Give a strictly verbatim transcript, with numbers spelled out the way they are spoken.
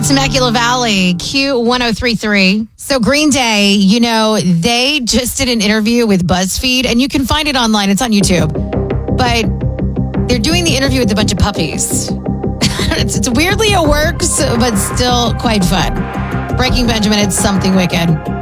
Temecula Valley, Q one oh three point three. So Green Day, you know, they just did an interview with BuzzFeed, and you can find it online. It's on YouTube. But they're doing the interview with a bunch of puppies. it's, it's weirdly it works, but still quite fun. Breaking Benjamin, it's something wicked.